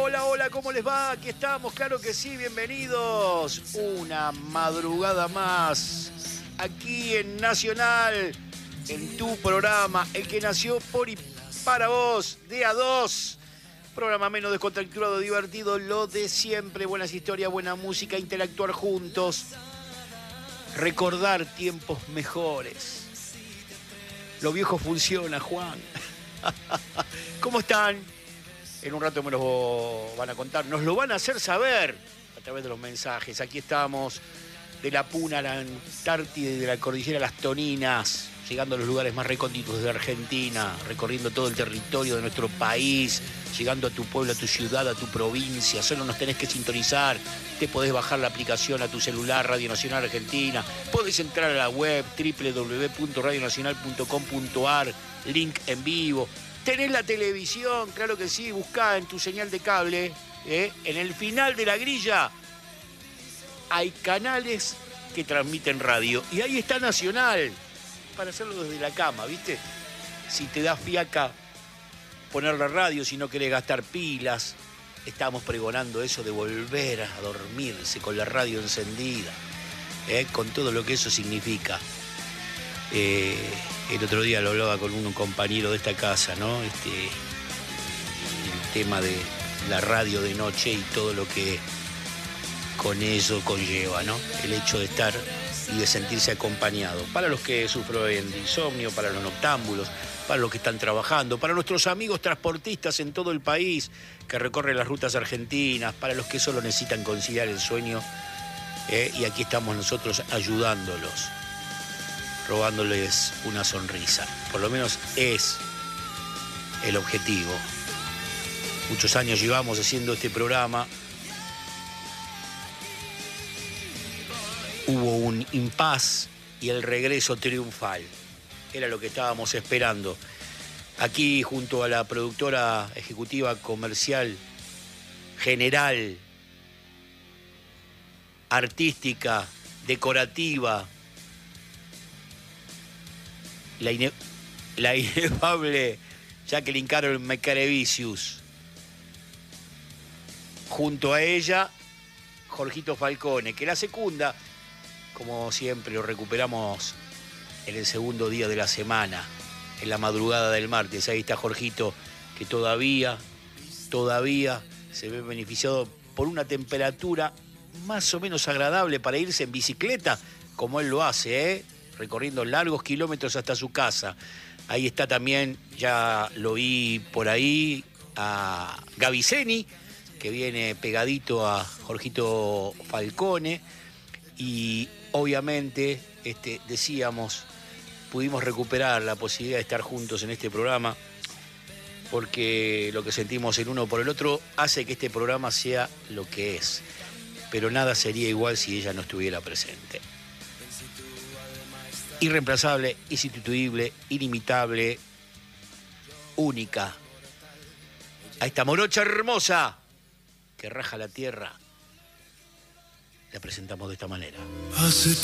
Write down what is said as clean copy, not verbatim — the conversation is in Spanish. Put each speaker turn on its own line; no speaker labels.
hola, hola, ¿cómo les va? Aquí estamos, claro que sí, bienvenidos. Una madrugada más, aquí en Nacional, en tu programa, el que nació por y para vos, de a dos. Programa menos descontracturado, divertido, lo de siempre. Buenas historias, buena música, interactuar juntos. Recordar tiempos mejores. Lo viejo funciona, Juan. ¿Cómo están? En un rato me lo van a contar. Nos lo van a hacer saber a través de los mensajes. Aquí estamos, de la Puna a la Antártida y de la cordillera a las Toninas, llegando a los lugares más recónditos de Argentina, recorriendo todo el territorio de nuestro país, llegando a tu pueblo, a tu ciudad, a tu provincia. Solo nos tenés que sintonizar. Te podés bajar la aplicación a tu celular, Radio Nacional Argentina. Podés entrar a la web www.radionacional.com.ar, link en vivo. Tenés la televisión, claro que sí, buscá en tu señal de cable. En el final de la grilla hay canales que transmiten radio. Y ahí está Nacional, para hacerlo desde la cama, ¿viste? Si te da fiaca poner la radio, si no querés gastar pilas, estamos pregonando eso de volver a dormirse con la radio encendida, con todo lo que eso significa. El otro día lo hablaba con un compañero de esta casa, ¿no? El tema de la radio de noche y todo lo que con eso conlleva, ¿no? El hecho de estar y de sentirse acompañado. Para los que sufren de insomnio, para los noctámbulos, para los que están trabajando, para nuestros amigos transportistas en todo el país que recorren las rutas argentinas, para los que solo necesitan conciliar el sueño, y aquí estamos nosotros ayudándolos, robándoles una sonrisa. Por lo menos es el objetivo. Muchos años llevamos haciendo este programa. Hubo un impas y el regreso triunfal. Era lo que estábamos esperando. Aquí junto a la productora ejecutiva comercial, general, artística, decorativa, la inefable Jacqueline Carol Mecarevicius. Junto a ella, Jorgito Falcone, que la secunda, como siempre, lo recuperamos en el segundo día de la semana, en la madrugada del martes. Ahí está Jorgito, que todavía se ve beneficiado por una temperatura más o menos agradable para irse en bicicleta, como él lo hace, recorriendo largos kilómetros hasta su casa. Ahí está también, ya lo vi por ahí, a Gaviceni, que viene pegadito a Jorgito Falcone. Y obviamente, decíamos, pudimos recuperar la posibilidad de estar juntos en este programa, porque lo que sentimos el uno por el otro hace que este programa sea lo que es. Pero nada sería igual si ella no estuviera presente. Irreemplazable, insustituible, inimitable, única. A esta morocha hermosa que raja la tierra, la presentamos de esta manera.